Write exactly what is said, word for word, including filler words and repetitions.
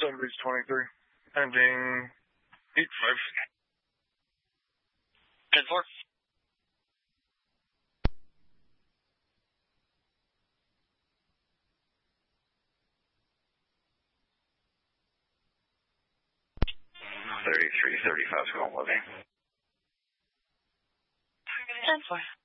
Seven Beach twenty-three. Ending eight five. ten four. Thirty-three, thirty-five, going with me. ten four.